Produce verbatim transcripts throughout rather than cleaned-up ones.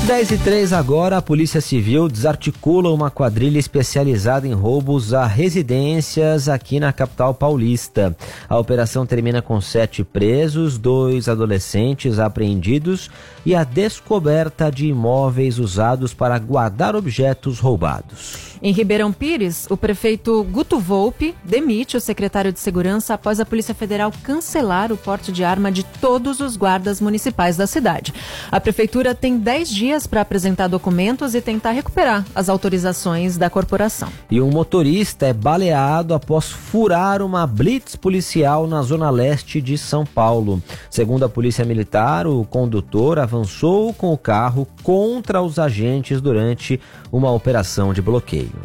dez e três agora, a Polícia Civil desarticula uma quadrilha especializada em roubos a residências aqui na capital paulista. A operação termina com sete presos, dois adolescentes apreendidos e a descoberta de imóveis usados para guardar objetos roubados. Em Ribeirão Pires, o prefeito Guto Volpi demite o secretário de Segurança após a Polícia Federal cancelar o porte de arma de todos os guardas municipais da cidade. A prefeitura tem dez dias para apresentar documentos e tentar recuperar as autorizações da corporação. E um motorista é baleado após furar uma blitz policial na zona leste de São Paulo. Segundo a Polícia Militar, o condutor avançou com o carro contra os agentes durante uma operação de bloqueio.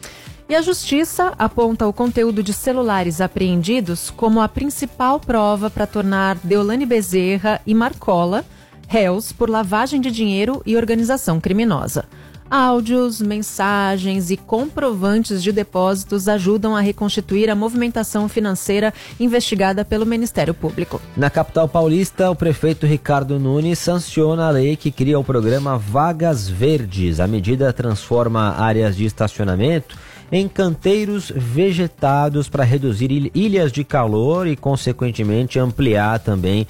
E a Justiça aponta o conteúdo de celulares apreendidos como a principal prova para tornar Deolane Bezerra e Marcola réus por lavagem de dinheiro e organização criminosa. Áudios, mensagens e comprovantes de depósitos ajudam a reconstituir a movimentação financeira investigada pelo Ministério Público. Na capital paulista, o prefeito Ricardo Nunes sanciona a lei que cria o programa Vagas Verdes. A medida transforma áreas de estacionamento em canteiros vegetados para reduzir ilhas de calor e, consequentemente, ampliar também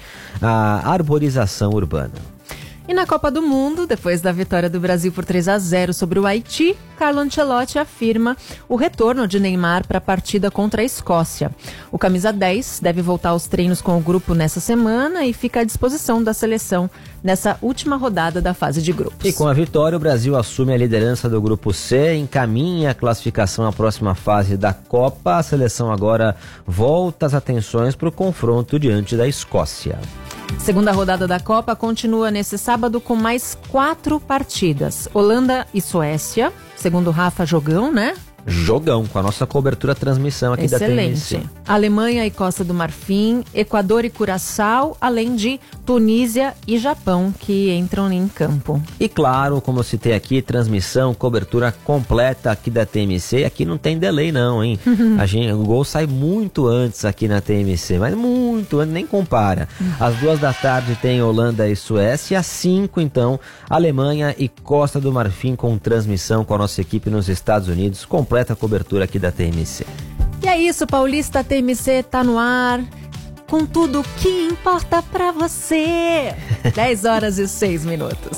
a arborização urbana. E na Copa do Mundo, depois da vitória do Brasil por três a zero sobre o Haiti, Carlo Ancelotti afirma o retorno de Neymar para a partida contra a Escócia. O camisa dez deve voltar aos treinos com o grupo nessa semana e fica à disposição da seleção nessa última rodada da fase de grupos. E com a vitória, o Brasil assume a liderança do grupo C, encaminha a classificação à próxima fase da Copa. A seleção agora volta as atenções para o confronto diante da Escócia. Segunda rodada da Copa continua nesse sábado com mais quatro partidas. Holanda e Suécia, segundo Rafa, jogão, né? Jogão, com a nossa cobertura transmissão aqui Excelente. Da T M C. Alemanha e Costa do Marfim, Equador e Curaçao, além de Tunísia e Japão, que entram em campo. E claro, como eu citei aqui, transmissão, cobertura completa aqui da T M C. Aqui não tem delay não, hein? A gente, o gol sai muito antes aqui na T M C, mas muito antes, nem compara. Às duas da tarde tem Holanda e Suécia, às cinco então, Alemanha e Costa do Marfim com transmissão com a nossa equipe nos Estados Unidos, completa cobertura aqui da T M C. E é isso, Paulista T M C tá no ar, com tudo que importa pra você. dez horas e seis minutos.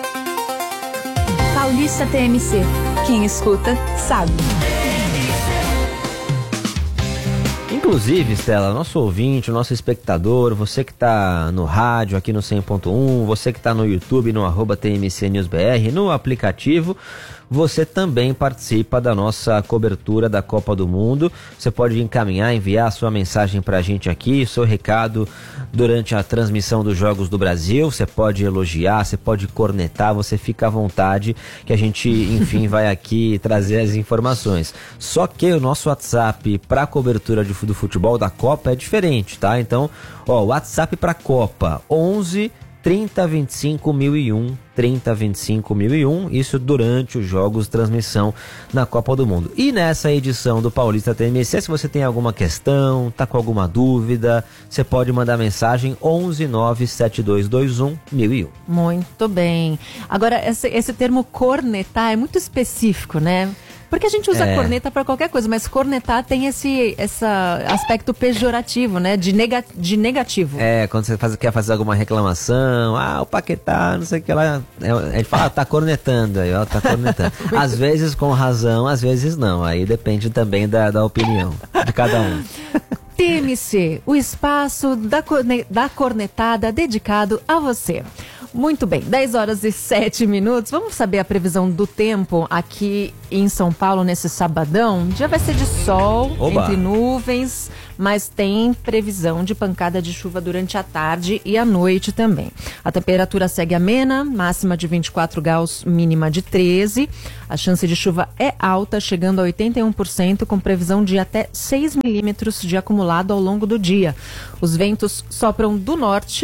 Paulista T M C, quem escuta sabe. Inclusive, Estela, nosso ouvinte, nosso espectador, você que está no rádio aqui no cem ponto um, você que está no YouTube, no arroba T M C News B R, no aplicativo, você também participa da nossa cobertura da Copa do Mundo. Você pode encaminhar, enviar a sua mensagem para a gente aqui, seu recado durante a transmissão dos Jogos do Brasil. Você pode elogiar, você pode cornetar, você fica à vontade que a gente, enfim, vai aqui trazer as informações. Só que o nosso WhatsApp para a cobertura de, do futebol da Copa é diferente, tá? Então, ó, o WhatsApp para a Copa, onze trinta vinte e cinco mil e um, trinta vinte e cinco mil e um, isso durante os jogos de transmissão na Copa do Mundo. E nessa edição do Paulista T M C, se você tem alguma questão, tá com alguma dúvida, você pode mandar mensagem onze nove sete dois dois um mil e um. Muito bem. Agora, esse, esse termo cornetar é muito específico, né? Porque a gente usa é. corneta para qualquer coisa, mas cornetar tem esse, esse aspecto pejorativo, né? De, nega, de negativo. É, quando você faz, quer fazer alguma reclamação, ah, o Paquetá, não sei o que lá. A gente fala, ah, tá cornetando aí, ó, tá cornetando. Às vezes com razão, às vezes não. Aí depende também da, da opinião de cada um. T M C, o espaço da, corne, da cornetada dedicado a você. Muito bem, dez horas e sete minutos. Vamos saber a previsão do tempo aqui em São Paulo nesse sabadão. O dia vai ser de sol, Oba. entre nuvens, mas tem previsão de pancada de chuva durante a tarde e a noite também. A temperatura segue amena, máxima de vinte e quatro graus, mínima de treze. A chance de chuva é alta, chegando a oitenta e um por cento, com previsão de até seis milímetros de acumulado ao longo do dia. Os ventos sopram do norte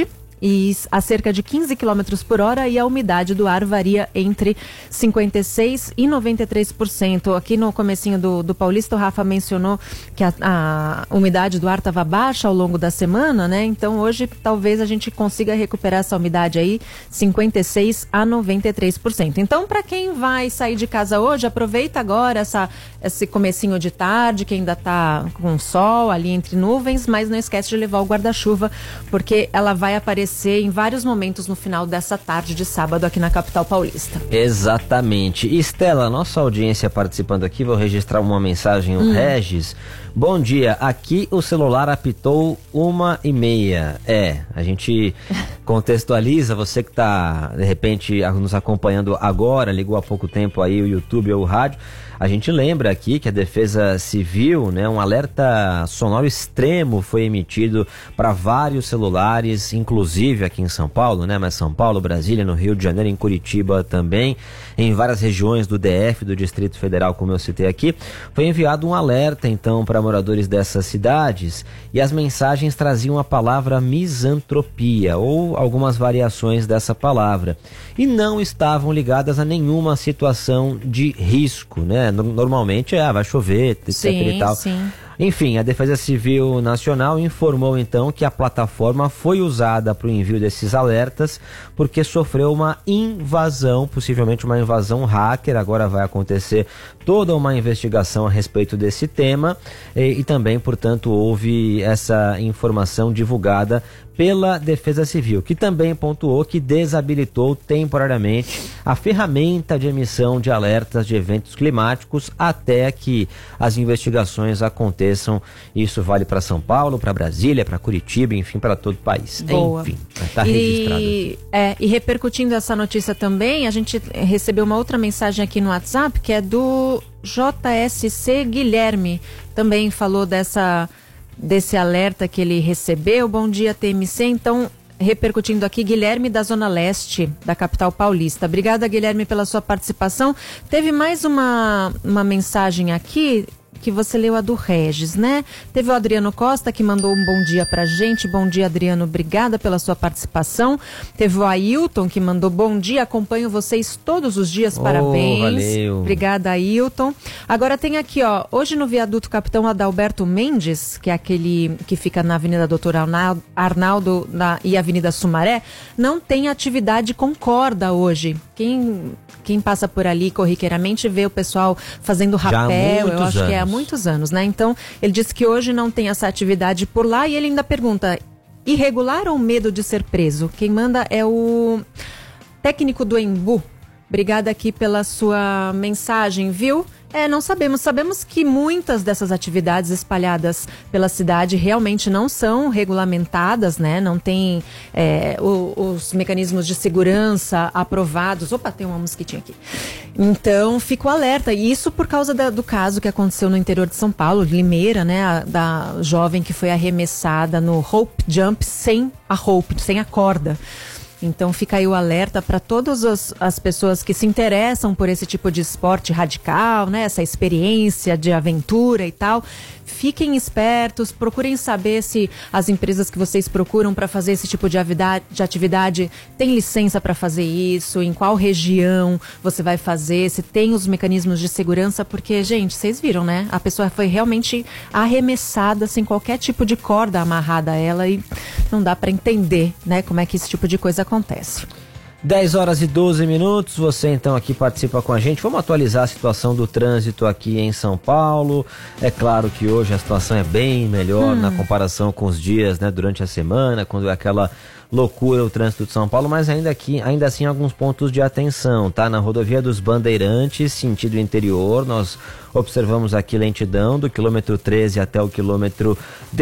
e a cerca de quinze quilômetros por hora, e a umidade do ar varia entre cinquenta e seis por cento e noventa e três por cento. Aqui no comecinho do, do Paulista, o Rafa mencionou que a, a umidade do ar estava baixa ao longo da semana, né? Então hoje talvez a gente consiga recuperar essa umidade aí, cinquenta e seis a noventa e três por cento. Então, para quem vai sair de casa hoje, aproveita agora essa, esse comecinho de tarde, que ainda está com sol ali entre nuvens, mas não esquece de levar o guarda-chuva, porque ela vai aparecer em vários momentos no final dessa tarde de sábado aqui na capital paulista. Exatamente. Estela, nossa audiência participando aqui, vou registrar uma mensagem, o hum. Regis. Bom dia, aqui o celular apitou uma e meia. É, a gente contextualiza, você que está, de repente, nos acompanhando agora, ligou há pouco tempo aí o YouTube ou o rádio, a gente lembra aqui que a Defesa Civil, né, um alerta sonoro extremo foi emitido para vários celulares, inclusive aqui em São Paulo, né, mas São Paulo, Brasília, no Rio de Janeiro, em Curitiba também, em várias regiões do D F, do Distrito Federal, como eu citei aqui, foi enviado um alerta, então, para moradores dessas cidades, e as mensagens traziam a palavra misantropia, ou algumas variações dessa palavra, e não estavam ligadas a nenhuma situação de risco, né? Normalmente, ah, vai chover, etcétera sim, e tal. Sim. Enfim, a Defesa Civil Nacional informou então que a plataforma foi usada para o envio desses alertas porque sofreu uma invasão, possivelmente uma invasão hacker. Agora vai acontecer toda uma investigação a respeito desse tema e, e também, portanto, houve essa informação divulgada pela Defesa Civil, que também pontuou que desabilitou temporariamente a ferramenta de emissão de alertas de eventos climáticos até que as investigações aconteçam. Isso vale para São Paulo, para Brasília, para Curitiba, enfim, para todo o país. Boa. Enfim, está registrado. E, é, e repercutindo essa notícia também, a gente recebeu uma outra mensagem aqui no WhatsApp, que é do J S C Guilherme, também falou dessa... desse alerta que ele recebeu. Bom dia, T M C. Então, repercutindo aqui, Guilherme da Zona Leste, da capital paulista. Obrigada, Guilherme, pela sua participação. Teve mais uma, uma mensagem aqui, que você leu a do Regis, né? Teve o Adriano Costa, que mandou um bom dia pra gente. Bom dia, Adriano, obrigada pela sua participação. Teve o Ailton, que mandou bom dia, acompanho vocês todos os dias, oh, parabéns. Valeu. Obrigada, Ailton. Agora tem aqui, ó, hoje no viaduto Capitão Adalberto Mendes, que é aquele que fica na Avenida Doutor Arnaldo na, e Avenida Sumaré, não tem atividade com corda hoje. Quem, quem passa por ali corriqueiramente vê o pessoal fazendo rapel, eu acho anos. que é há muitos anos, né? Então, ele disse que hoje não tem essa atividade por lá e ele ainda pergunta, irregular ou medo de ser preso? Quem manda é o técnico do Embu. Obrigada aqui pela sua mensagem, viu? É, não sabemos. Sabemos que muitas dessas atividades espalhadas pela cidade realmente não são regulamentadas, né? Não tem é, o, os mecanismos de segurança aprovados. Opa, tem uma mosquitinha aqui. Então, fico alerta. E isso por causa da, do caso que aconteceu no interior de São Paulo, Limeira, né? A, da jovem que foi arremessada no rope jump sem a rope, sem a corda. Então fica aí o alerta para todas as, as pessoas que se interessam por esse tipo de esporte radical, né? Essa experiência de aventura e tal. Fiquem espertos, procurem saber se as empresas que vocês procuram para fazer esse tipo de atividade, de atividade têm licença para fazer isso, em qual região você vai fazer, se tem os mecanismos de segurança, porque, gente, vocês viram, né? A pessoa foi realmente arremessada sem qualquer tipo de corda amarrada a ela e não dá para entender, né, como é que esse tipo de coisa acontece. dez horas e doze minutos, você então aqui participa com a gente. Vamos atualizar a situação do trânsito aqui em São Paulo. É claro que hoje a situação é bem melhor hum. na comparação com os dias, né, durante a semana, quando é aquela loucura o trânsito de São Paulo, mas ainda aqui, ainda assim alguns pontos de atenção, tá? Na rodovia dos Bandeirantes, sentido interior, nós observamos aqui lentidão do quilômetro treze até o quilômetro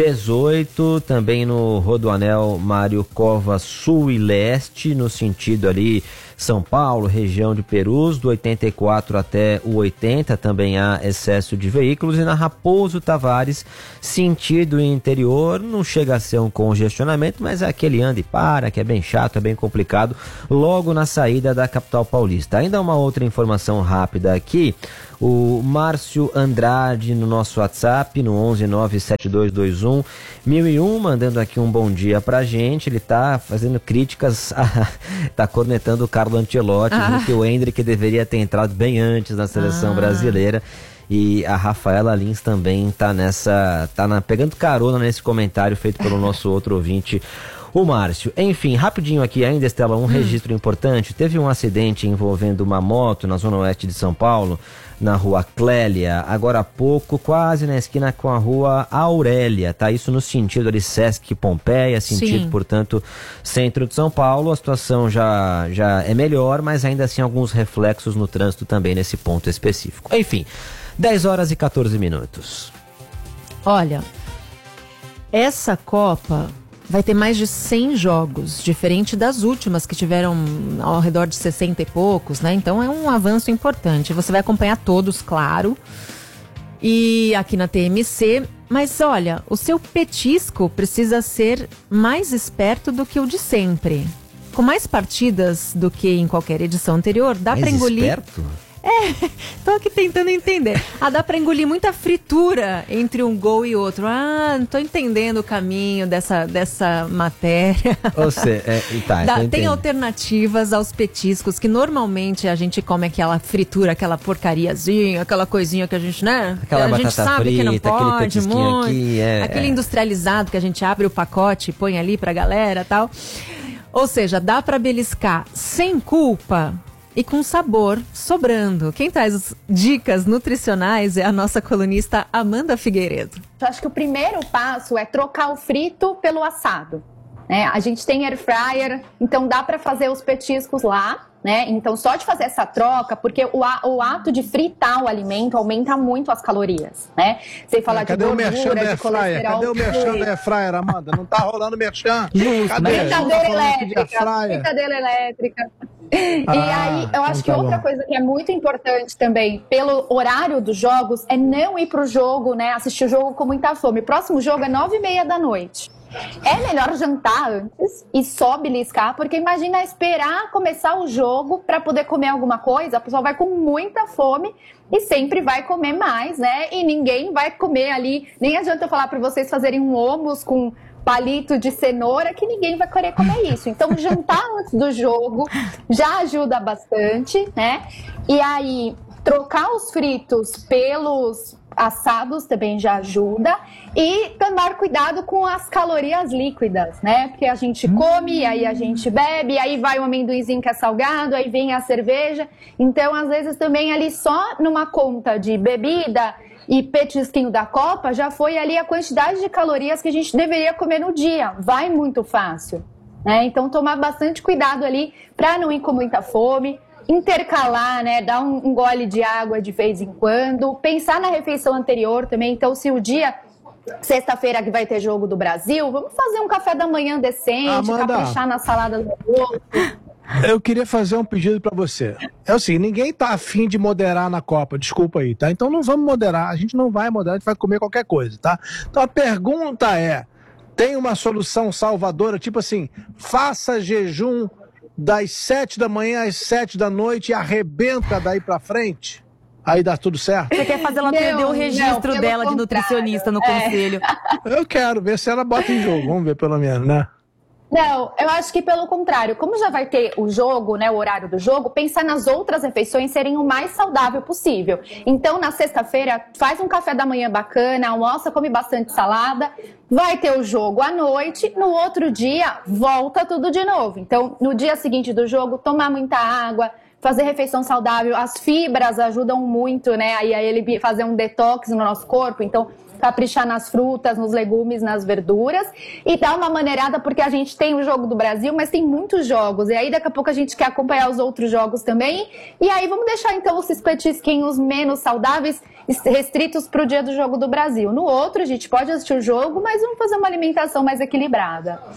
dezoito, também no Rodoanel Mário Covas Sul e Leste, no sentido ali São Paulo, região de Perus, do oitenta e quatro até o oitenta, também há excesso de veículos, e na Raposo Tavares, sentido interior, não chega a ser um congestionamento, mas é aquele anda e para, para, que é bem chato, é bem complicado, logo na saída da capital paulista. Ainda uma outra informação rápida aqui, o Márcio Andrade no nosso WhatsApp, no onze nove sete dois dois um mil e um, mandando aqui um bom dia pra gente. Ele tá fazendo críticas, a, tá cornetando o Carlo Ancelotti, ah. que o Endrick deveria ter entrado bem antes na seleção ah. brasileira. E a Rafaela Lins também tá nessa, tá na, pegando carona nesse comentário feito pelo nosso outro ouvinte, o Márcio. Enfim, rapidinho aqui ainda, Estela, um hum. registro importante. Teve um acidente envolvendo uma moto na zona oeste de São Paulo, na rua Clélia, agora há pouco, quase na esquina com a rua Aurélia, tá? Isso no sentido ali Sesc Pompeia, sentido, Sim. portanto, centro de São Paulo. A situação já, já é melhor, mas ainda assim alguns reflexos no trânsito também nesse ponto específico. Enfim, dez horas e quatorze minutos. Olha, essa Copa vai ter mais de cem jogos, diferente das últimas que tiveram ao redor de sessenta e poucos, né? Então é um avanço importante. Você vai acompanhar todos, claro, e aqui na T M C. Mas olha, o seu petisco precisa ser mais esperto do que o de sempre. Com mais partidas do que em qualquer edição anterior, dá para engolir... Esperto? É, tô aqui tentando entender. Ah, dá pra engolir muita fritura entre um gol e outro. Ah, não tô entendendo o caminho dessa, dessa matéria. Ou seja, é, tá, dá, tem alternativas aos petiscos que normalmente a gente come aquela fritura, aquela porcariazinha, aquela coisinha que a gente, né? Aquela a batata gente sabe frita, que não pode muito. Aqui, é, aquele é. industrializado que a gente abre o pacote e põe ali pra galera e tal. Ou seja, dá pra beliscar sem culpa e com sabor sobrando. Quem traz as dicas nutricionais é a nossa colunista Amanda Figueiredo. Eu acho que o primeiro passo é trocar o frito pelo assado. Né? A gente tem air fryer, então dá para fazer os petiscos lá, né? Então só de fazer essa troca, porque o, a, o ato de fritar o alimento aumenta muito as calorias, né? Sem falar é, de gordura, de colesterol. Cadê o merchan da air fryer, Amanda? Não tá rolando merchan. Cadê? Fritadeira elétrica, fritadeira elétrica. E ah, aí, eu acho então tá que outra bom. coisa que é muito importante também, pelo horário dos jogos, é não ir pro jogo, né? Assistir o jogo com muita fome. O próximo jogo é nove e meia da noite. É melhor jantar antes e só beliscar, porque imagina esperar começar o jogo para poder comer alguma coisa. A pessoa vai com muita fome e sempre vai comer mais, né? E ninguém vai comer ali. Nem adianta eu falar para vocês fazerem um hummus com palito de cenoura, que ninguém vai querer comer isso. Então, jantar antes do jogo já ajuda bastante, né? E aí, trocar os fritos pelos assados também já ajuda. E tomar cuidado com as calorias líquidas, né? Porque a gente come, aí a gente bebe, aí vai o amendoinzinho que é salgado, aí vem a cerveja. Então, às vezes, também ali só numa conta de bebida e petisquinho da Copa, já foi ali a quantidade de calorias que a gente deveria comer no dia. Vai muito fácil, né? Então, tomar bastante cuidado ali para não ir com muita fome. Intercalar, né? Dar um, um gole de água de vez em quando. Pensar na refeição anterior também. Então, se o dia... Sexta-feira que vai ter jogo do Brasil, vamos fazer um café da manhã decente, Amanda, caprichar na salada do almoço. Eu queria fazer um pedido pra você. É assim, ninguém tá afim de moderar na Copa, desculpa aí, tá? Então não vamos moderar, a gente não vai moderar, a gente vai comer qualquer coisa, tá? Então a pergunta é, tem uma solução salvadora, tipo assim, faça jejum das sete da manhã às sete da noite e arrebenta daí pra frente? Aí dá tudo certo? Você quer fazer ela perder o registro não, dela de nutricionista no é. conselho? Eu quero ver se ela bota em jogo, vamos ver pelo menos, né? Não, eu acho que pelo contrário, como já vai ter o jogo, né, o horário do jogo, pensar nas outras refeições serem o mais saudável possível. Então, na sexta-feira, faz um café da manhã bacana, almoça, come bastante salada, vai ter o jogo à noite, no outro dia, volta tudo de novo. Então, no dia seguinte do jogo, tomar muita água, fazer refeição saudável, as fibras ajudam muito, né, aí a ele fazer um detox no nosso corpo, então caprichar nas frutas, nos legumes, nas verduras e dar uma maneirada, porque a gente tem o jogo do Brasil, mas tem muitos jogos, e aí daqui a pouco a gente quer acompanhar os outros jogos também, e aí vamos deixar então esses petisquinhos menos saudáveis restritos para o dia do jogo do Brasil. No outro a gente pode assistir o jogo, mas vamos fazer uma alimentação mais equilibrada.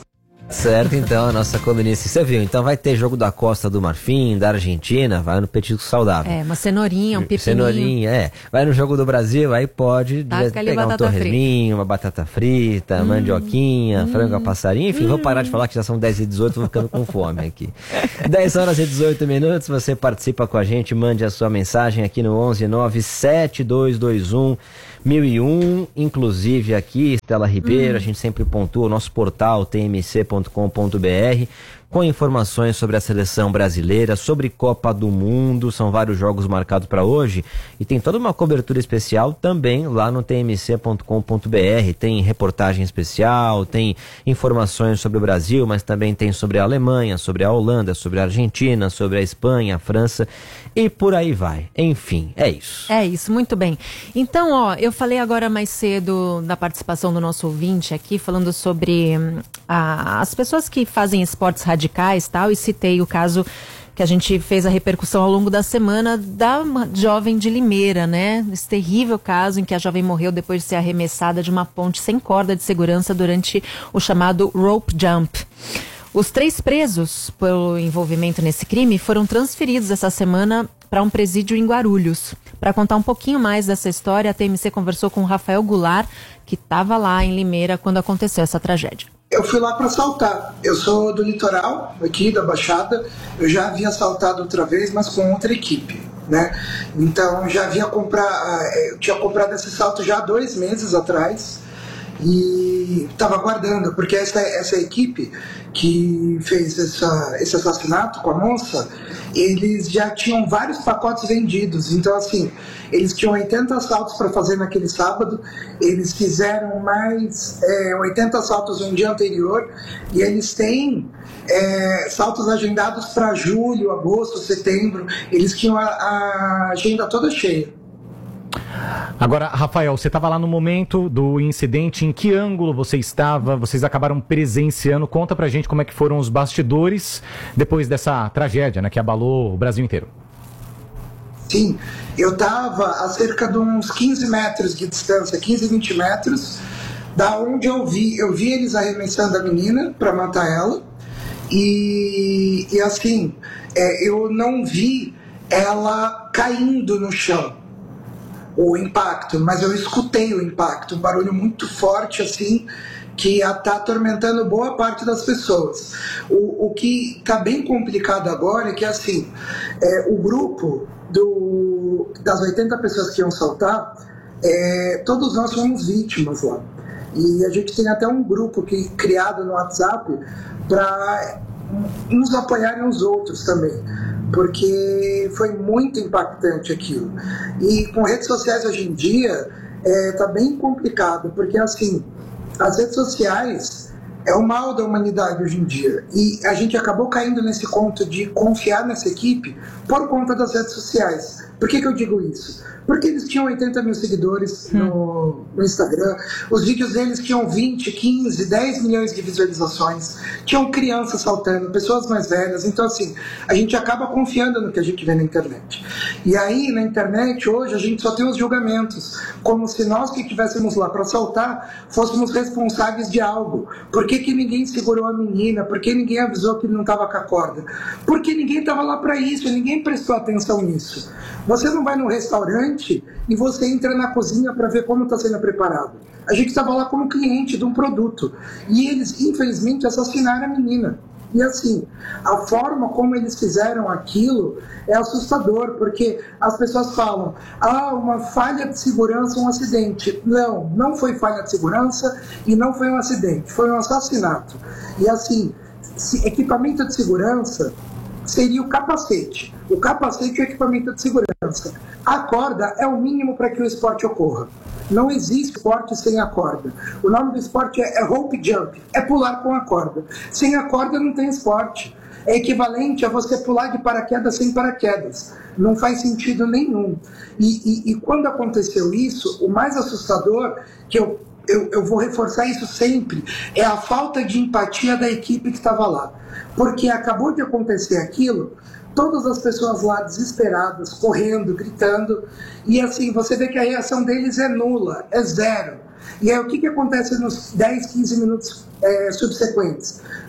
Certo, então, a nossa colunista, você viu, então vai ter jogo da Costa do Marfim, da Argentina, vai no petisco saudável. É, uma cenourinha, um pepininho. Cenourinha, é. Vai no jogo do Brasil, aí pode Taca pegar um torresminho, uma batata frita, hum, mandioquinha, hum, frango a passarinho, enfim, hum. vou parar de falar que já são dez e dezoito, vou ficando com fome aqui. dez horas e dezoito minutos, você participa com a gente, mande a sua mensagem aqui no onze nove sete dois dois um mil e um, inclusive aqui, Estela Ribeiro, hum. a gente sempre pontua o nosso portal t m c ponto com ponto b r com informações sobre a seleção brasileira, sobre Copa do Mundo, são vários jogos marcados para hoje e tem toda uma cobertura especial também lá no t m c ponto com ponto b r, tem reportagem especial, tem informações sobre o Brasil, mas também tem sobre a Alemanha, sobre a Holanda, sobre a Argentina, sobre a Espanha, a França e por aí vai. Enfim, é isso. É isso, muito bem. Então, ó, eu falei agora mais cedo da participação do nosso ouvinte aqui, falando sobre hum, a, as pessoas que fazem esportes radicais, tal, e citei o caso que a gente fez a repercussão ao longo da semana da jovem de Limeira, né? Esse terrível caso em que a jovem morreu depois de ser arremessada de uma ponte sem corda de segurança durante o chamado rope jump. Os três presos pelo envolvimento nesse crime foram transferidos essa semana para um presídio em Guarulhos. Para contar um pouquinho mais dessa história, a T M C conversou com o Rafael Goulart, que estava lá em Limeira quando aconteceu essa tragédia. Eu fui lá para assaltar. Eu sou do litoral, aqui da Baixada. Eu já havia assaltado outra vez, mas com outra equipe, né? Então, já havia comprado, eu tinha comprado esse salto já há dois meses atrás e estava aguardando, porque essa, essa equipe que fez essa, esse assassinato com a moça, eles já tinham vários pacotes vendidos. Então, assim, eles tinham oitenta assaltos para fazer naquele sábado, eles fizeram mais é, oitenta assaltos no dia anterior e eles têm é, saltos agendados para julho, agosto, setembro. Eles tinham a, a agenda toda cheia. Agora, Rafael, você estava lá no momento do incidente, em que ângulo você estava? Vocês acabaram presenciando? Conta pra gente como é que foram os bastidores depois dessa tragédia, né, que abalou o Brasil inteiro. Sim, eu estava a cerca de uns quinze metros de distância, quinze, vinte metros, da onde eu vi, eu vi eles arremessando a menina para matar ela, e, e assim, é, eu não vi ela caindo no chão, o impacto, mas eu escutei o impacto, um barulho muito forte assim, que está atormentando boa parte das pessoas. O, o que está bem complicado agora é que assim, é, o grupo do, das oitenta pessoas que iam saltar, é, todos nós fomos vítimas lá. E a gente tem até um grupo que, criado no WhatsApp para nos apoiarem os outros também, porque foi muito impactante aquilo. E com redes sociais hoje em dia está é, bem complicado, porque assim, as redes sociais é o mal da humanidade hoje em dia, e a gente acabou caindo nesse conto de confiar nessa equipe por conta das redes sociais. Por que que eu digo isso? Porque eles tinham oitenta mil seguidores no, no Instagram, os vídeos deles tinham vinte, quinze, dez milhões de visualizações, tinham crianças saltando, pessoas mais velhas. Então assim, a gente acaba confiando no que a gente vê na internet. E aí na internet hoje a gente só tem os julgamentos, como se nós que estivéssemos lá para saltar fôssemos responsáveis de algo. Por que que ninguém segurou a menina? Por que ninguém avisou que ele não estava com a corda? Porque ninguém estava lá para isso, ninguém prestou atenção nisso. Você não vai num restaurante e você entra na cozinha para ver como está sendo preparado. A gente estava lá como cliente de um produto e eles, infelizmente, assassinaram a menina. E assim, a forma como eles fizeram aquilo é assustador, porque as pessoas falam, ah, uma falha de segurança, um acidente. Não, não foi falha de segurança e não foi um acidente, foi um assassinato. E assim, equipamento de segurança seria o capacete. O capacete é o equipamento de segurança. A corda é o mínimo para que o esporte ocorra. Não existe esporte sem a corda. O nome do esporte é rope jump, é pular com a corda. Sem a corda não tem esporte. É equivalente a você pular de paraquedas sem paraquedas. Não faz sentido nenhum. E, e, e quando aconteceu isso, o mais assustador, que eu, eu, eu vou reforçar isso sempre, é a falta de empatia da equipe que estava lá. Porque acabou de acontecer aquilo, todas as pessoas lá desesperadas, correndo, gritando, e assim, você vê que a reação deles é nula, é zero. E aí o que, que acontece nos dez, quinze minutos é, subsequentes?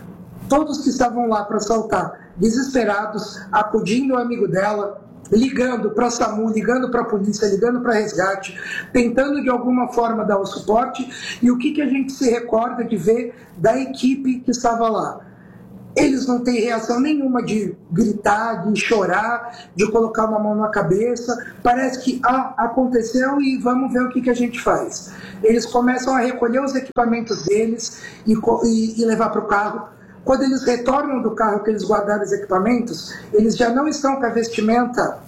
todos que estavam lá para assaltar, desesperados, acudindo o amigo dela, ligando para a SAMU, ligando para a polícia, ligando para resgate, tentando de alguma forma dar o suporte. E o que, que a gente se recorda de ver da equipe que estava lá? Eles não têm reação nenhuma de gritar, de chorar, de colocar uma mão na cabeça. Parece que ah, aconteceu e vamos ver o que, que a gente faz. Eles começam a recolher os equipamentos deles e, e, e levar para o carro. Quando eles retornam do carro que eles guardaram os equipamentos, eles já não estão com a vestimenta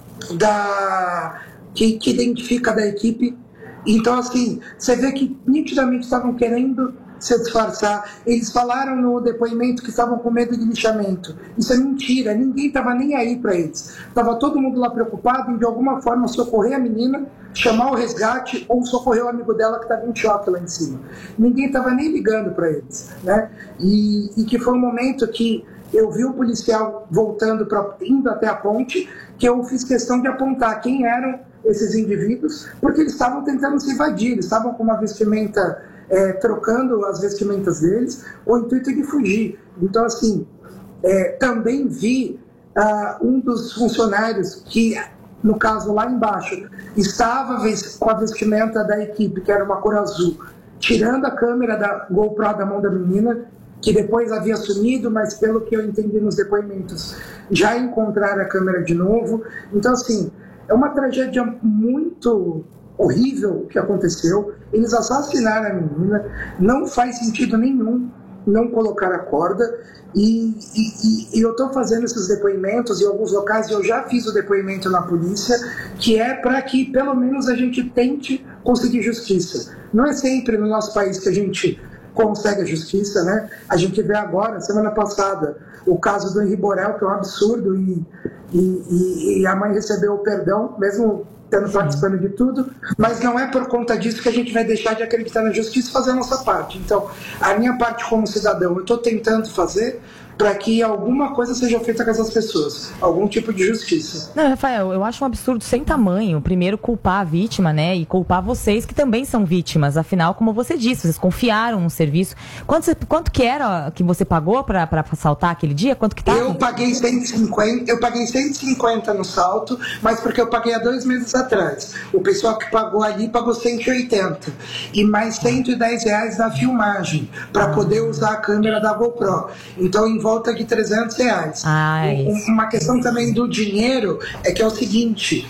da, que, que identifica da equipe. Então, assim, você vê que nitidamente estavam querendo se disfarçar. Eles falaram no depoimento que estavam com medo de lixamento. Isso é mentira, ninguém estava nem aí para eles. Estava todo mundo lá preocupado em de alguma forma socorrer a menina, chamar o resgate ou socorrer o amigo dela que estava em choque lá em cima. Ninguém estava nem ligando para eles, né? E, e que foi um momento que eu vi o policial voltando, pra, indo até a ponte, que eu fiz questão de apontar quem eram esses indivíduos, porque eles estavam tentando se invadir, eles estavam com uma vestimenta, é, trocando as vestimentas deles, o intuito de fugir. Então, assim, é, também vi uh, um dos funcionários que, no caso lá embaixo, estava com a vestimenta da equipe, que era uma cor azul, tirando a câmera da GoPro da mão da menina, que depois havia sumido, mas pelo que eu entendi nos depoimentos, já encontraram a câmera de novo. Então, assim, é uma tragédia muito horrível o que aconteceu. Eles assassinaram a menina, não faz sentido nenhum não colocar a corda. E, e, e eu estou fazendo esses depoimentos em alguns locais, e eu já fiz o depoimento na polícia, que é para que pelo menos a gente tente conseguir justiça. Não é sempre no nosso país que a gente consegue a justiça, né? A gente vê agora, semana passada, o caso do Henri Borel, que é um absurdo, e, e, e a mãe recebeu o perdão, mesmo tendo participando de tudo, mas não é por conta disso que a gente vai deixar de acreditar na justiça e fazer a nossa parte. Então, a minha parte como cidadão, eu estou tentando fazer para que alguma coisa seja feita com essas pessoas, algum tipo de justiça. Não, Rafael, eu acho um absurdo sem tamanho, primeiro culpar a vítima, né, e culpar vocês que também são vítimas, afinal, como você disse, vocês confiaram no serviço. Quanto, quanto que era que você pagou para assaltar aquele dia? Quanto que tá? Eu paguei cento e cinquenta, eu paguei cento e cinquenta no salto, mas porque eu paguei há dois meses atrás. O pessoal que pagou ali pagou cento e oitenta e mais cento e dez reais na filmagem para poder usar a câmera da GoPro. Então, em volta de trezentos reais. Ah, uma questão também do dinheiro é que é o seguinte,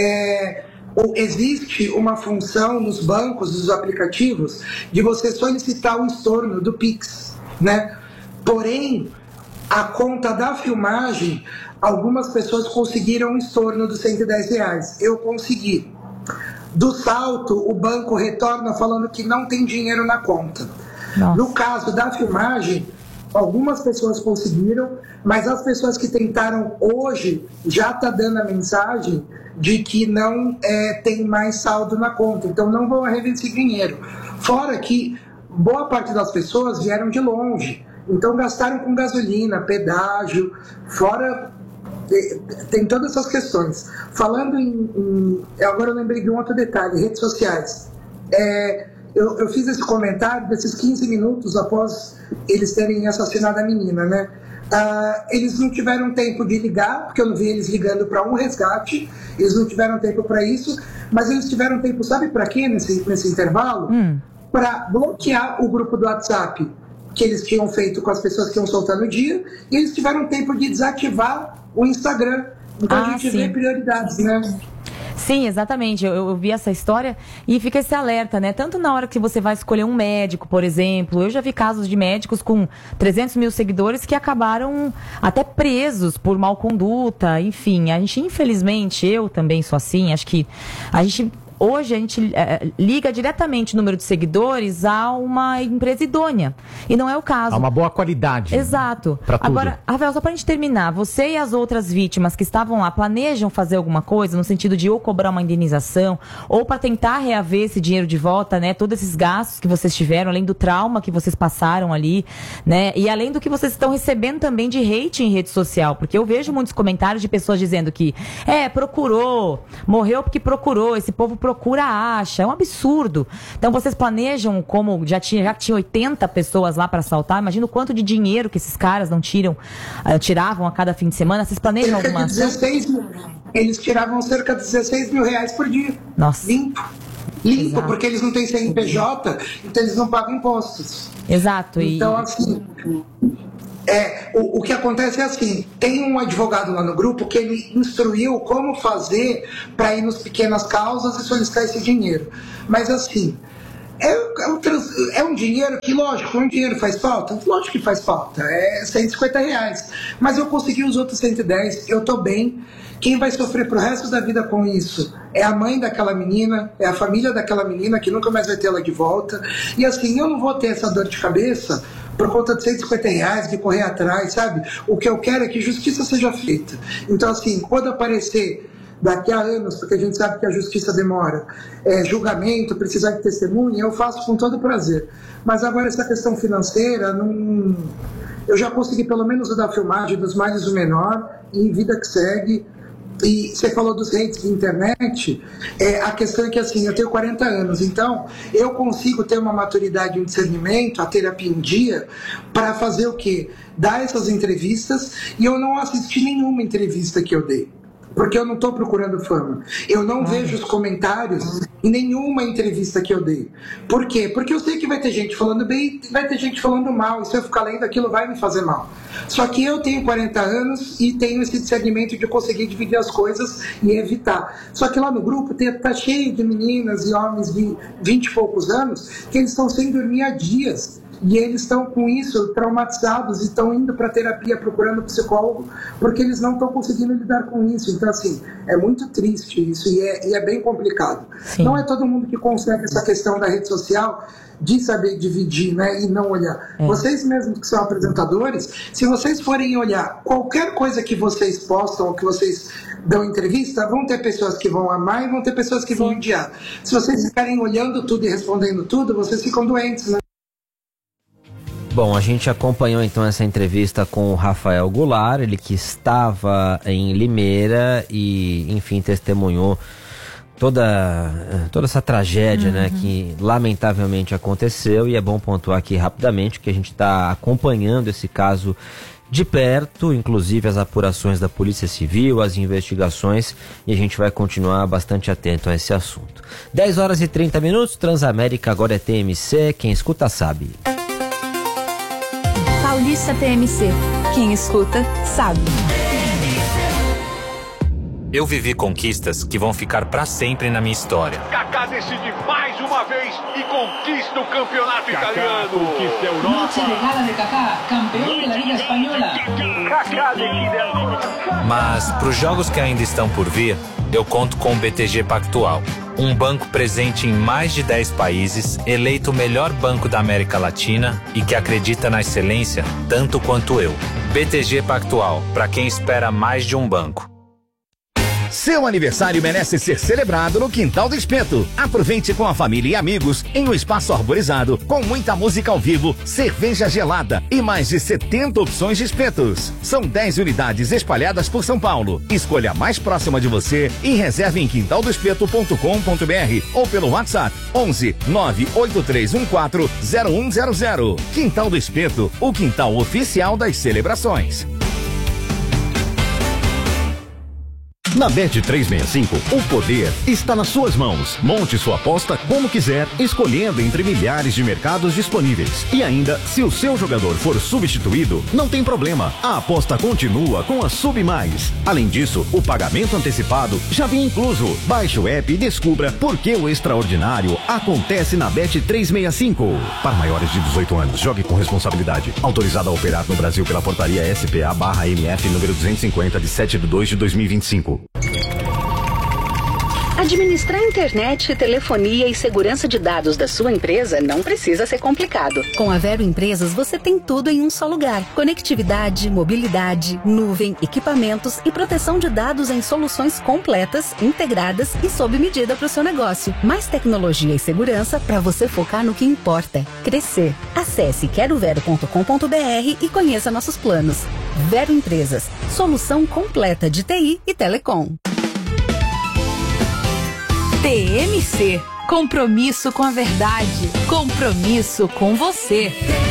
é, existe uma função nos bancos, nos aplicativos, de você solicitar o estorno do Pix, né? Porém, a conta da filmagem, algumas pessoas conseguiram o estorno dos cento e dez reais. Eu consegui. Do salto, o banco retorna falando que não tem dinheiro na conta. Nossa. No caso da filmagem, algumas pessoas conseguiram, mas as pessoas que tentaram hoje já está dando a mensagem de que não é, tem mais saldo na conta, então não vão rever esse dinheiro. Fora que boa parte das pessoas vieram de longe, então gastaram com gasolina, pedágio, fora tem todas essas questões. Falando em, em agora eu lembrei de um outro detalhe, redes sociais. É, Eu, eu fiz esse comentário desses quinze minutos após eles terem assassinado a menina, né? Ah, eles não tiveram tempo de ligar, porque eu não vi eles ligando para um resgate, eles não tiveram tempo para isso, mas eles tiveram tempo, sabe para quê nesse, nesse intervalo? Hum. Para bloquear o grupo do WhatsApp que eles tinham feito com as pessoas que iam soltar no dia, e eles tiveram tempo de desativar o Instagram. Então ah, a gente sim. vê prioridades, né? Sim, exatamente. Eu, eu vi essa história e fica esse alerta, né? Tanto na hora que você vai escolher um médico, por exemplo. Eu já vi casos de médicos com trezentos mil seguidores que acabaram até presos por mau conduta. Enfim, a gente, infelizmente, eu também sou assim. Acho que a gente... Hoje a gente é, liga diretamente o número de seguidores a uma empresa idônea. E não é o caso. A uma boa qualidade. Exato. Pra tudo. Agora, Rafael, só pra gente terminar, você e as outras vítimas que estavam lá planejam fazer alguma coisa no sentido de ou cobrar uma indenização ou para tentar reaver esse dinheiro de volta, né? Todos esses gastos que vocês tiveram, além do trauma que vocês passaram ali, né? E além do que vocês estão recebendo também de hate em rede social, porque eu vejo muitos comentários de pessoas dizendo que é, procurou, morreu porque procurou, esse povo procura acha, é um absurdo. Então vocês planejam, como já tinha, já tinha oitenta pessoas lá para assaltar, imagina o quanto de dinheiro que esses caras não tiram, uh, tiravam a cada fim de semana. Vocês planejam alguma ação? dezesseis mil. Eles tiravam cerca de dezesseis mil reais por dia. Nossa. Limpo. Limpo, Exato. Porque eles não têm C N P J, então eles não pagam impostos. Exato. Então, e... assim... É, o, o que acontece é assim, tem um advogado lá no grupo que ele instruiu como fazer para ir nos pequenas causas e solicitar esse dinheiro. Mas assim, é, é, um, é um dinheiro que, lógico, um dinheiro faz falta? Lógico que faz falta, é cento e cinquenta reais. Mas eu consegui os outros cento e dez, eu tô bem. Quem vai sofrer pro resto da vida com isso é a mãe daquela menina, é a família daquela menina que nunca mais vai ter ela de volta. E assim, eu não vou ter essa dor de cabeça por conta de cento e cinquenta reais, de correr atrás, sabe? O que eu quero é que justiça seja feita. Então, assim, quando aparecer daqui a anos, porque a gente sabe que a justiça demora, é, julgamento, precisar de testemunha, eu faço com todo prazer. Mas agora essa questão financeira, não... eu já consegui pelo menos o da filmagem dos males o menor, e vida que segue. E você falou dos hates de internet, é, a questão é que assim, eu tenho quarenta anos, então eu consigo ter uma maturidade e um discernimento, a terapia em dia, para fazer o quê? Dar essas entrevistas, e eu não assisti nenhuma entrevista que eu dei, porque eu não estou procurando fama. Eu não ah. vejo os comentários em nenhuma entrevista que eu dei. Por quê? Porque eu sei que vai ter gente falando bem e vai ter gente falando mal, e se eu ficar lendo aquilo vai me fazer mal. Só que eu tenho quarenta anos e tenho esse discernimento de conseguir dividir as coisas e evitar. Só que lá no grupo está cheio de meninas e homens de vinte e poucos anos que eles estão sem dormir há dias. E eles estão com isso traumatizados e estão indo para terapia procurando psicólogo porque eles não estão conseguindo lidar com isso. Então, assim, é muito triste isso e é, e é bem complicado. Sim. Não é todo mundo que consegue essa questão da rede social de saber dividir, né, e não olhar. É. Vocês mesmos que são apresentadores, se vocês forem olhar qualquer coisa que vocês postam ou que vocês dão entrevista, vão ter pessoas que vão amar e vão ter pessoas que Sim. vão odiar. Se vocês ficarem olhando tudo e respondendo tudo, vocês ficam doentes, né? Bom, a gente acompanhou então essa entrevista com o Rafael Goulart, ele que estava em Limeira e, enfim, testemunhou toda, toda essa tragédia, uhum. né, que lamentavelmente aconteceu. E é bom pontuar aqui rapidamente que a gente está acompanhando esse caso de perto, inclusive as apurações da Polícia Civil, as investigações, e a gente vai continuar bastante atento a esse assunto. dez horas e trinta minutos, Transamérica agora é T M C, quem escuta sabe. Paulista T M C. Quem escuta, sabe. Eu vivi conquistas que vão ficar pra sempre na minha história. Kaká decide mais uma vez e conquista o campeonato Kaká italiano. Conquista a Europa. Noche de gala de Kaká, campeão da Liga Espanhola. Kaká decide a... Mas pros jogos que ainda estão por vir, eu conto com o B T G Pactual. Um banco presente em mais de dez países, eleito o melhor banco da América Latina e que acredita na excelência tanto quanto eu. B T G Pactual, para quem espera mais de um banco. Seu aniversário merece ser celebrado no Quintal do Espeto. Aproveite com a família e amigos em um espaço arborizado, com muita música ao vivo, cerveja gelada e mais de setenta opções de espetos. São dez unidades espalhadas por São Paulo. Escolha a mais próxima de você e reserve em quintal do espeto ponto com ponto br ou pelo WhatsApp onze nove oito três um quatro zero um zero zero. Quintal do Espeto, o quintal oficial das celebrações. Na Bet trezentos e sessenta e cinco, o poder está nas suas mãos. Monte sua aposta como quiser, escolhendo entre milhares de mercados disponíveis. E ainda, se o seu jogador for substituído, não tem problema. A aposta continua com a Sub Mais. Além disso, o pagamento antecipado já vem incluso. Baixe o app e descubra por que o extraordinário acontece na Bet trezentos e sessenta e cinco. Para maiores de dezoito anos, jogue com responsabilidade. Autorizado a operar no Brasil pela portaria S P A barra M F número duzentos e cinquenta de sete de dois de dois mil e vinte e cinco. Administrar internet, telefonia e segurança de dados da sua empresa não precisa ser complicado. Com a Vero Empresas você tem tudo em um só lugar. Conectividade, mobilidade, nuvem, equipamentos e proteção de dados em soluções completas, integradas e sob medida para o seu negócio. Mais tecnologia e segurança para você focar no que importa: crescer. Acesse quero vero ponto com ponto br e conheça nossos planos. Vero Empresas, solução completa de T I e telecom. T M C. Compromisso com a verdade. Compromisso com você.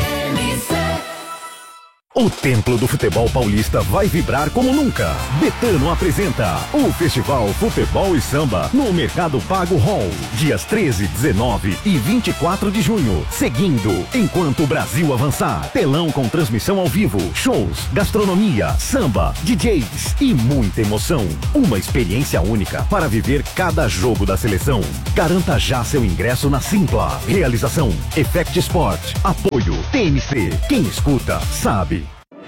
O Templo do Futebol Paulista vai vibrar como nunca. Betano apresenta o Festival Futebol e Samba no Mercado Pago Hall, dias treze, dezenove e vinte e quatro de junho. Seguindo, enquanto o Brasil avançar, telão com transmissão ao vivo, shows, gastronomia, samba, D Js e muita emoção. Uma experiência única para viver cada jogo da seleção. Garanta já seu ingresso na Simpla. Realização Effect Sport. Apoio T M C. Quem escuta, sabe.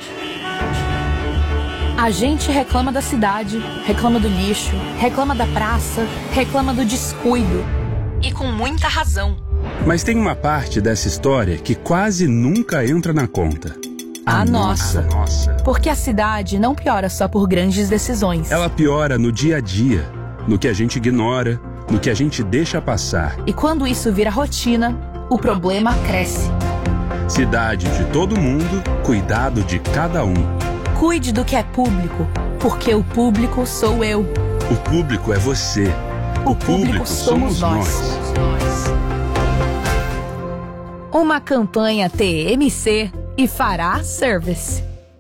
A gente reclama da cidade, reclama do lixo, reclama da praça, reclama do descuido. E com muita razão. Mas tem uma parte dessa história que quase nunca entra na conta. A, a nossa. nossa. Porque a cidade não piora só por grandes decisões. Ela piora no dia a dia, no que a gente ignora, no que a gente deixa passar. E quando isso vira rotina, o problema cresce. Cidade de todo mundo, cuidado de cada um. Cuide do que é público, porque o público sou eu. O público é você. O, o público, público somos nós. nós. Uma campanha T M C e Fará Service.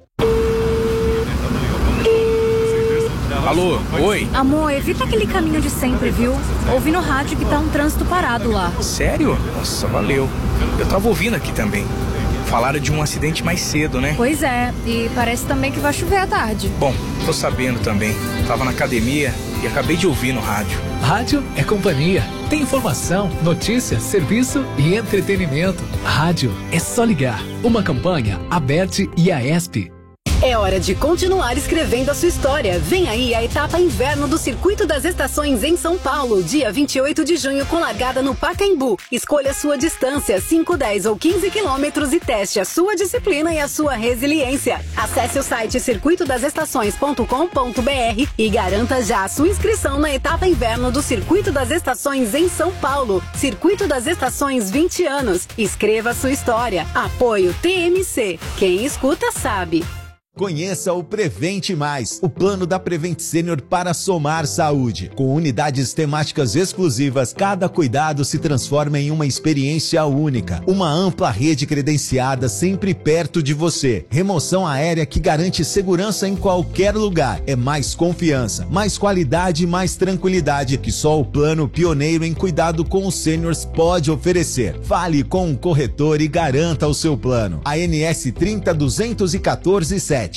Alô, oi? Amor, evita aquele caminho de sempre, viu? Ouvi no rádio que tá um trânsito parado lá. Sério? Nossa, valeu. Eu tava ouvindo aqui também. Falaram de um acidente mais cedo, né? Pois é, e parece também que vai chover à tarde. Bom, tô sabendo também. Tava na academia e acabei de ouvir no rádio. Rádio é companhia. Tem informação, notícia, serviço e entretenimento. Rádio é só ligar. Uma campanha, Aberte e a ESP. É hora de continuar escrevendo a sua história. Vem aí a etapa inverno do Circuito das Estações em São Paulo, dia vinte e oito de junho, com largada no Pacaembu. Escolha sua distância, cinco, dez ou quinze quilômetros e teste a sua disciplina e a sua resiliência. Acesse o site circuito das estações ponto com ponto br e garanta já a sua inscrição na etapa inverno do Circuito das Estações em São Paulo. Circuito das Estações, vinte anos. Escreva a sua história. Apoio T M C. Quem escuta sabe. Conheça o Prevente Mais, o plano da Prevent Senior para somar saúde. Com unidades temáticas exclusivas, cada cuidado se transforma em uma experiência única. Uma ampla rede credenciada sempre perto de você. Remoção aérea que garante segurança em qualquer lugar. É mais confiança, mais qualidade e mais tranquilidade que só o plano pioneiro em cuidado com os seniors pode oferecer. Fale com um corretor e garanta o seu plano. A N S trinta, duzentos e quatorze, sete.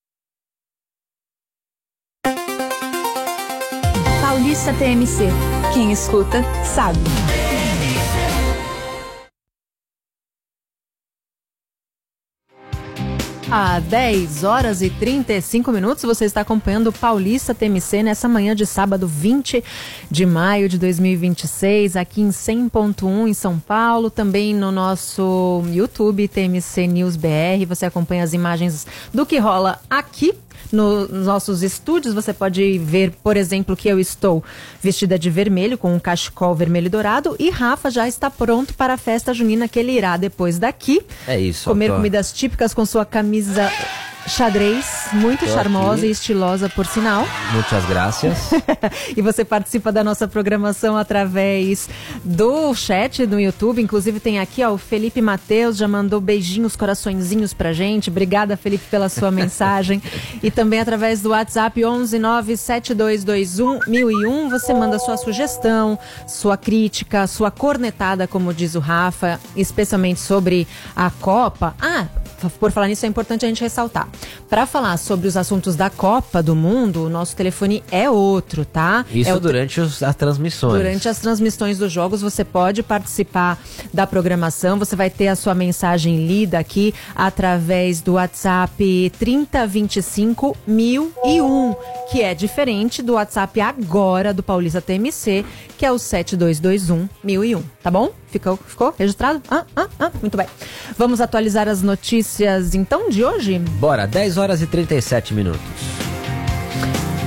Paulista T M C. Quem escuta, sabe. Há dez horas e trinta e cinco minutos, você está acompanhando o Paulista T M C nessa manhã de sábado, vinte de maio de dois mil e vinte e seis, aqui em cem ponto um em São Paulo, também no nosso YouTube, T M C News B R. Você acompanha as imagens do que rola aqui no, nos nossos estúdios. Você pode ver, por exemplo, que eu estou vestida de vermelho, com um cachecol vermelho e dourado, e Rafa já está pronto para a festa junina que ele irá depois daqui. É isso. Comer tô... comidas típicas com sua camisa xadrez, muito tô charmosa aqui. E estilosa, por sinal. Muitas graças. E você participa da nossa programação através do chat do YouTube. Inclusive tem aqui, ó, o Felipe Mateus já mandou beijinhos, coraçõezinhos pra gente. Obrigada, Felipe, pela sua mensagem. E também através do WhatsApp onze nove sete dois dois um mil e um, você manda sua sugestão, sua crítica, sua cornetada, como diz o Rafa, especialmente sobre a Copa. Ah, por falar nisso, é importante a gente ressaltar. Para falar sobre os assuntos da Copa do Mundo, o nosso telefone é outro, tá? Isso é durante os, as transmissões. Durante as transmissões dos jogos, você pode participar da programação. Você vai ter a sua mensagem lida aqui através do WhatsApp trinta vinte e cinco mil e um, que é diferente do WhatsApp agora do Paulista T M C, que é o sete dois dois um mil e um, tá bom? Ficou, ficou registrado? Ah, ah, ah, muito bem. Vamos atualizar as notícias, então, de hoje? Bora, dez horas e trinta e sete minutos.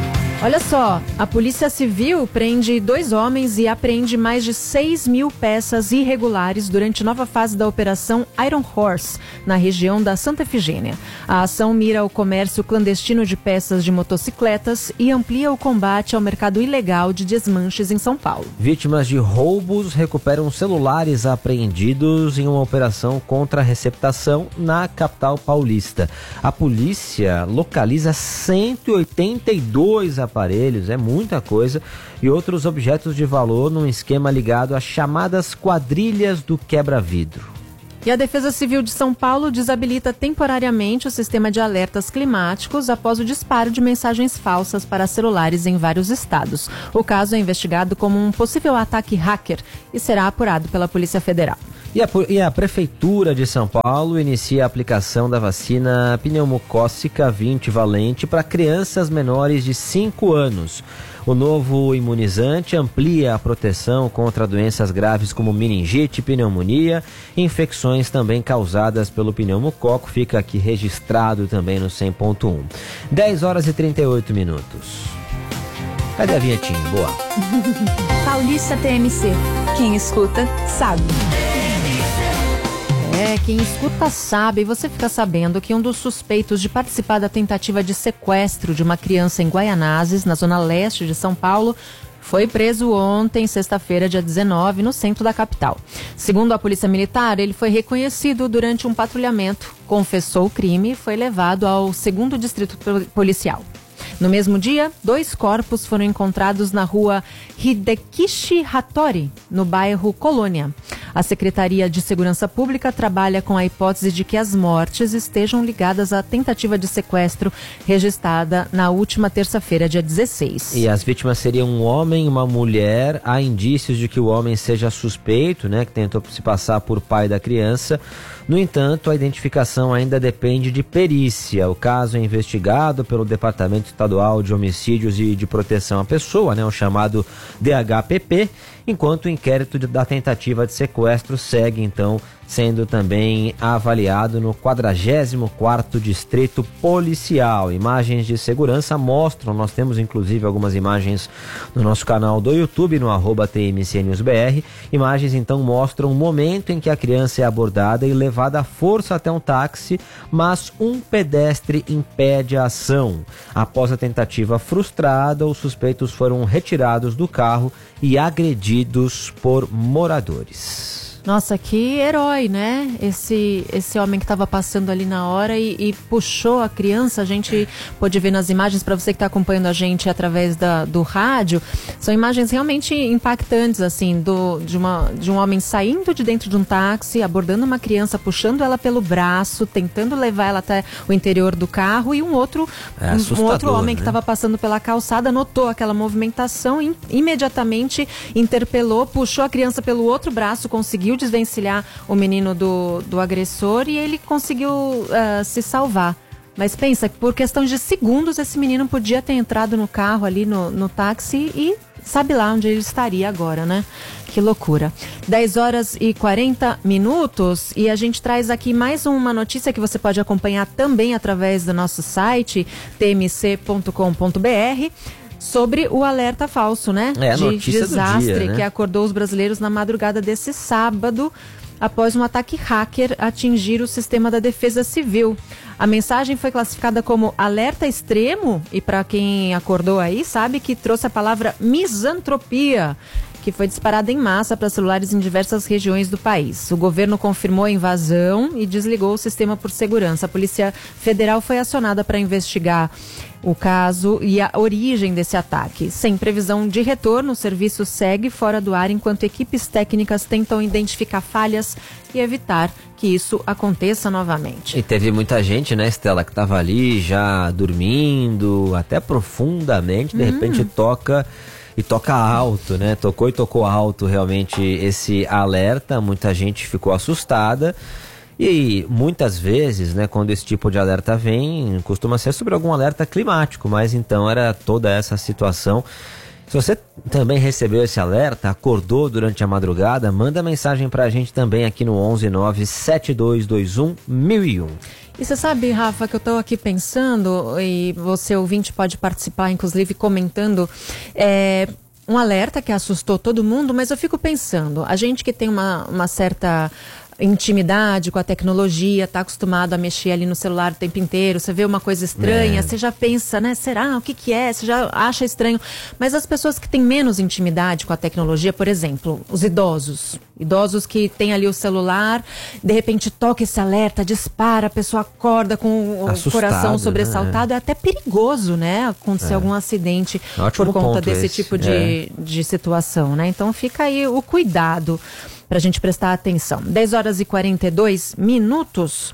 Olha só, a Polícia Civil prende dois homens e apreende mais de seis mil peças irregulares durante nova fase da Operação Iron Horse, na região da Santa Efigênia. A ação mira o comércio clandestino de peças de motocicletas e amplia o combate ao mercado ilegal de desmanches em São Paulo. Vítimas de roubos recuperam celulares apreendidos em uma operação contra a receptação na capital paulista. A polícia localiza cento e oitenta e dois aparelhos, é muita coisa, e outros objetos de valor num esquema ligado às chamadas quadrilhas do quebra-vidro. E a Defesa Civil de São Paulo desabilita temporariamente o sistema de alertas climáticos após o disparo de mensagens falsas para celulares em vários estados. O caso é investigado como um possível ataque hacker e será apurado pela Polícia Federal. E a, e a Prefeitura de São Paulo inicia a aplicação da vacina pneumocócica vinte valente para crianças menores de cinco anos. O novo imunizante amplia a proteção contra doenças graves como meningite, pneumonia e infecções também causadas pelo pneumococo. Fica aqui registrado também no cem ponto um. dez horas e trinta e oito minutos. Cadê a vinhetinha? Boa. Paulista T M C. Quem escuta, sabe. É, quem escuta sabe. E você fica sabendo que um dos suspeitos de participar da tentativa de sequestro de uma criança em Guaianazes, na zona leste de São Paulo, foi preso ontem, sexta-feira, dia dezenove, no centro da capital. Segundo a Polícia Militar, ele foi reconhecido durante um patrulhamento, confessou o crime e foi levado ao segundo distrito policial. No mesmo dia, dois corpos foram encontrados na rua Hidekishi Hattori, no bairro Colônia. A Secretaria de Segurança Pública trabalha com a hipótese de que as mortes estejam ligadas à tentativa de sequestro registrada na última terça-feira, dia dezesseis. E as vítimas seriam um homem e uma mulher. Há indícios de que o homem seja suspeito, né, que tentou se passar por pai da criança. No entanto, a identificação ainda depende de perícia. O caso é investigado pelo Departamento Estadual de Homicídios e de Proteção à Pessoa, né, o chamado D H P P, enquanto o inquérito da tentativa de sequestro segue, então, sendo também avaliado no quadragésimo quarto Distrito Policial. Imagens de segurança mostram, nós temos inclusive algumas imagens no nosso canal do YouTube, no arroba T M C News B R. Imagens então mostram o momento em que a criança é abordada e levada à força até um táxi, mas um pedestre impede a ação. Após a tentativa frustrada, os suspeitos foram retirados do carro e agredidos por moradores. Nossa, que herói, né? Esse, esse homem que estava passando ali na hora e, e puxou a criança. A gente pôde ver nas imagens, para você que está acompanhando a gente através da, do rádio, são imagens realmente impactantes, assim, do, de, uma, de um homem saindo de dentro de um táxi, abordando uma criança, puxando ela pelo braço, tentando levar ela até o interior do carro, e um outro, é um, um outro homem, né, que estava né? passando pela calçada, notou aquela movimentação, e imediatamente interpelou, puxou a criança pelo outro braço, conseguiu desvencilhar o menino do, do agressor e ele conseguiu uh, se salvar. Mas pensa, por questão de segundos, esse menino podia ter entrado no carro ali, no, no táxi, e sabe lá onde ele estaria agora, né? Que loucura. dez horas e quarenta minutos, e a gente traz aqui mais uma notícia que você pode acompanhar também através do nosso site, t m c ponto com ponto b r. Sobre o alerta falso, né? É, a de notícia desastre do dia, né? Que acordou os brasileiros na madrugada desse sábado, após um ataque hacker atingir o sistema da Defesa Civil. A mensagem foi classificada como alerta extremo, e para quem acordou aí, sabe que trouxe a palavra misantropia, que foi disparada em massa para celulares em diversas regiões do país. O governo confirmou a invasão e desligou o sistema por segurança. A Polícia Federal foi acionada para investigar o caso e a origem desse ataque. Sem previsão de retorno, o serviço segue fora do ar enquanto equipes técnicas tentam identificar falhas e evitar que isso aconteça novamente. E teve muita gente, né, Estela, que estava ali já dormindo, até profundamente, de hum. repente toca... E toca alto, né? Tocou e tocou alto realmente esse alerta. Muita gente ficou assustada. E muitas vezes, né, quando esse tipo de alerta vem, costuma ser sobre algum alerta climático. Mas então era toda essa situação. Se você também recebeu esse alerta, acordou durante a madrugada, manda mensagem pra gente também aqui no onze nove sete dois dois um mil e um. E você sabe, Rafa, que eu estou aqui pensando, e você ouvinte pode participar, inclusive comentando, é, um alerta que assustou todo mundo, mas eu fico pensando, a gente que tem uma, uma certa intimidade com a tecnologia, está acostumado a mexer ali no celular o tempo inteiro, você vê uma coisa estranha, é. você já pensa, né, será? O que que é? Você já acha estranho. Mas as pessoas que têm menos intimidade com a tecnologia, por exemplo, os idosos, idosos que têm ali o celular, de repente toca esse alerta, dispara, a pessoa acorda com o Assustado, coração sobressaltado, né? É até perigoso, né, acontecer é. algum acidente Ótimo por conta desse esse. tipo de, é. de situação, né? Então fica aí o cuidado para a gente prestar atenção. dez horas e quarenta e dois minutos.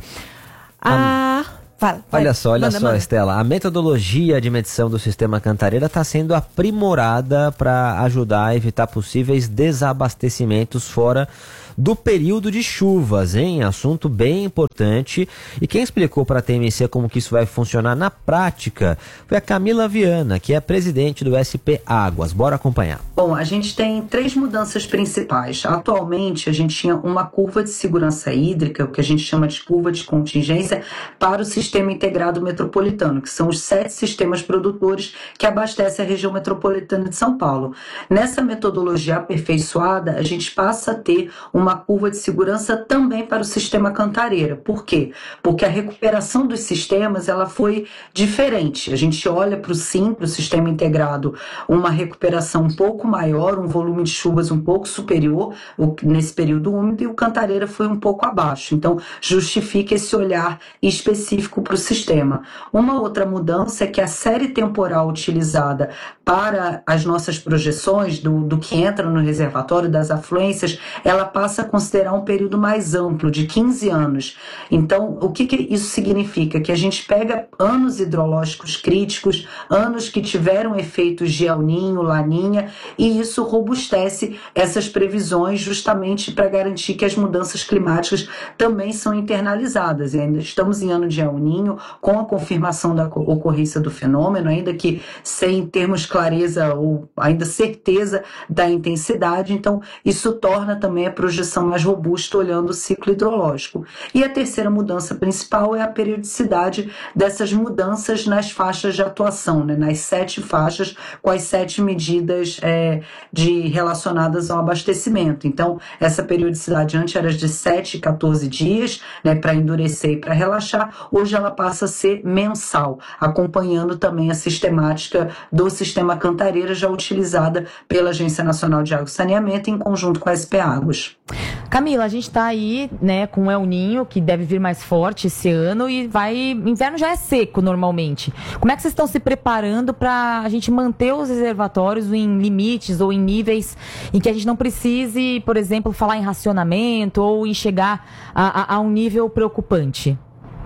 Ah, fala, olha vai, só, olha manda, só, manda. Estela. A metodologia de medição do sistema Cantareira está sendo aprimorada para ajudar a evitar possíveis desabastecimentos fora do período de chuvas, hein? Assunto bem importante. E quem explicou para a T M C como que isso vai funcionar na prática foi a Camila Viana, que é presidente do S P Águas. Bora acompanhar. Bom, a gente tem três mudanças principais. Atualmente, a gente tinha uma curva de segurança hídrica, o que a gente chama de curva de contingência, para o Sistema Integrado Metropolitano, que são os sete sistemas produtores que abastecem a região metropolitana de São Paulo. Nessa metodologia aperfeiçoada, a gente passa a ter uma uma curva de segurança também para o sistema Cantareira. Por quê? Porque a recuperação dos sistemas ela foi diferente. A gente olha para o S I M, para o Sistema Integrado, uma recuperação um pouco maior, um volume de chuvas um pouco superior nesse período úmido, e o Cantareira foi um pouco abaixo. Então, justifica esse olhar específico para o sistema. Uma outra mudança é que a série temporal utilizada para as nossas projeções do, do que entra no reservatório, das afluências, ela passa a considerar um período mais amplo, de quinze anos. Então, o que, que isso significa? Que a gente pega anos hidrológicos críticos, anos que tiveram efeitos de El Niño, Laninha, e isso robustece essas previsões justamente para garantir que as mudanças climáticas também são internalizadas. E ainda estamos em ano de El Niño, com a confirmação da ocorrência do fenômeno, ainda que sem termos clareza ou ainda certeza da intensidade. Então, isso torna também a projeção mais robusta olhando o ciclo hidrológico. E a terceira mudança principal é a periodicidade dessas mudanças nas faixas de atuação, né? Nas sete faixas, com as sete medidas é, de, relacionadas ao abastecimento. Então, essa periodicidade antes era de sete e quatorze dias, né, para endurecer e para relaxar. Hoje ela passa a ser mensal, acompanhando também a sistemática do sistema Cantareira, já utilizada pela Agência Nacional de Água e Saneamento em conjunto com a S P Águas. Camila, a gente está aí, né, com o El Niño, que deve vir mais forte esse ano, e vai, inverno já é seco normalmente. Como é que vocês estão se preparando para a gente manter os reservatórios em limites ou em níveis em que a gente não precise, por exemplo, falar em racionamento ou em chegar a, a, a um nível preocupante?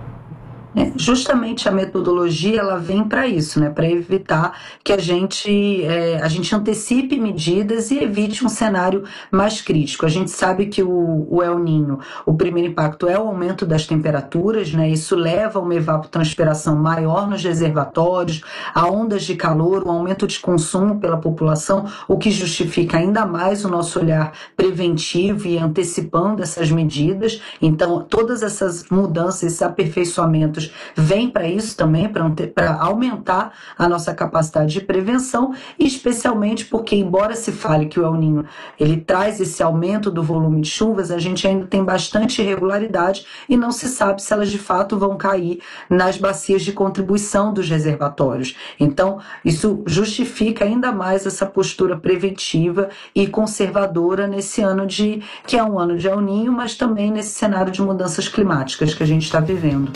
É, justamente a metodologia ela vem para isso, né, para evitar que a gente, é, a gente antecipe medidas e evite um cenário mais crítico. A gente sabe que o, o El Niño, o primeiro impacto é o aumento das temperaturas, né, isso leva a uma evapotranspiração maior nos reservatórios, a ondas de calor, o aumento de consumo pela população, o que justifica ainda mais o nosso olhar preventivo e antecipando essas medidas. Então, todas essas mudanças, esses aperfeiçoamentos vem para isso também, para aumentar a nossa capacidade de prevenção, e especialmente porque, embora se fale que o El Niño ele traz esse aumento do volume de chuvas, a gente ainda tem bastante irregularidade e não se sabe se elas de fato vão cair nas bacias de contribuição dos reservatórios. Então, isso justifica ainda mais essa postura preventiva e conservadora nesse ano de, que é um ano de El Niño, mas também nesse cenário de mudanças climáticas que a gente está vivendo.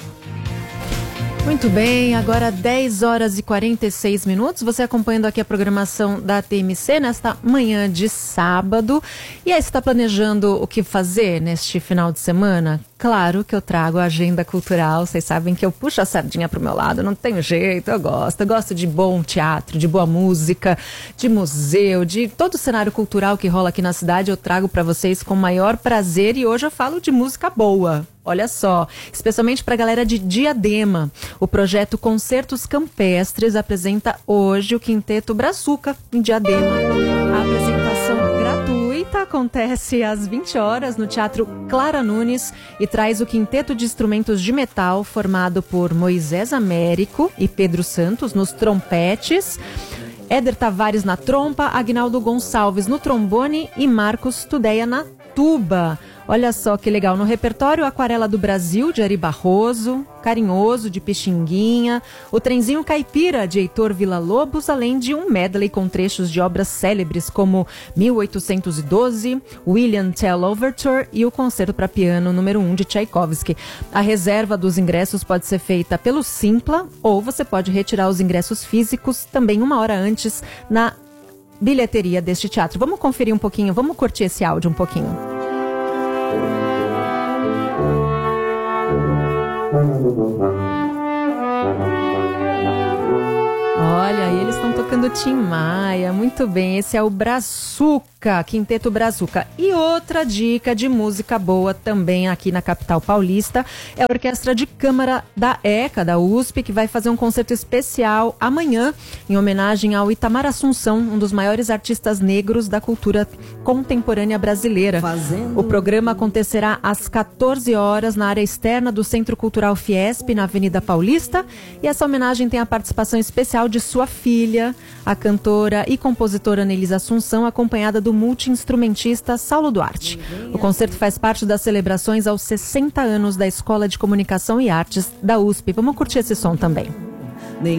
Muito bem, agora dez horas e quarenta e seis minutos, você acompanhando aqui a programação da T M C nesta manhã de sábado. E aí, você está planejando o que fazer neste final de semana? Claro que eu trago a agenda cultural, vocês sabem que eu puxo a sardinha pro meu lado, não tenho jeito, eu gosto. Eu gosto de bom teatro, de boa música, de museu, de todo o cenário cultural que rola aqui na cidade, eu trago para vocês com o maior prazer, e hoje eu falo de música boa. Olha só, especialmente para a galera de Diadema. O projeto Concertos Campestres apresenta hoje o Quinteto Brazuca em Diadema. A apresentação gratuita Noita acontece às vinte horas no Teatro Clara Nunes e traz o quinteto de instrumentos de metal formado por Moisés Américo e Pedro Santos nos trompetes, Éder Tavares na trompa, Agnaldo Gonçalves no trombone e Marcos Tudeia na tuba. Olha só que legal, no repertório Aquarela do Brasil, de Ari Barroso, Carinhoso, de Pixinguinha, o Trenzinho Caipira, de Heitor Villa-Lobos, além de um medley com trechos de obras célebres como mil oitocentos e doze, William Tell Overture e o Concerto para Piano número um de Tchaikovsky. A reserva dos ingressos pode ser feita pelo Simpla ou você pode retirar os ingressos físicos também uma hora antes na bilheteria deste teatro. Vamos conferir um pouquinho, vamos curtir esse áudio um pouquinho. Olha, aí eles estão tocando Tim Maia, muito bem, esse é o Brazuca, Quinteto Brazuca. E outra dica de música boa também aqui na capital paulista é a Orquestra de Câmara da ECA, da U S P, que vai fazer um concerto especial amanhã, em homenagem ao Itamar Assunção, um dos maiores artistas negros da cultura contemporânea brasileira. Fazendo... O programa acontecerá às quatorze horas na área externa do Centro Cultural Fiesp, na Avenida Paulista, e essa homenagem tem a participação especial de sua filha, a cantora e compositora Nelisa Assunção, acompanhada do multi-instrumentista Saulo Duarte. O concerto faz parte das celebrações aos sessenta anos da Escola de Comunicação e Artes da U S P. Vamos curtir esse som também.